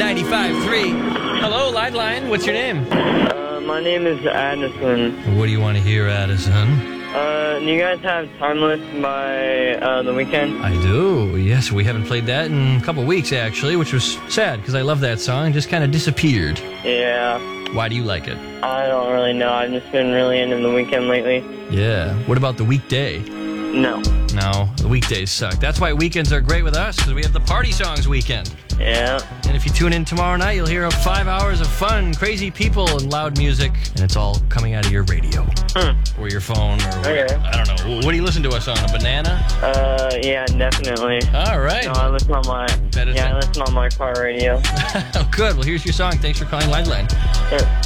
95.3. Hello, Lideline. What's your name? My name is Addison. What do you want to hear, Addison? Do you guys have Timeless by The Weeknd? I do. Yes, we haven't played that in a couple weeks, actually, which was sad because I love that song. It just kind of disappeared. Yeah. Why do you like it? I don't really know. I've just been really into The Weeknd lately. Yeah. What about the weekday? No. No, the weekdays suck. That's why weekends are great with us, because we have the Party Songs weekend. Yeah. And if you tune in tomorrow night, you'll hear 5 hours of fun, crazy people, and loud music, and it's all coming out of your radio. Or your phone, or Okay. I don't know. What do you listen to us on, a banana? Yeah, definitely. All right. No, I listen on my I listen on my car radio. Good. Well, here's your song. Thanks for calling Lideline. Sure.